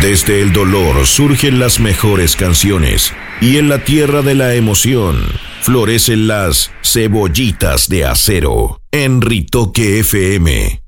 Desde el dolor surgen las mejores canciones y en la tierra de la emoción florecen las cebollitas de acero. En Ritoque FM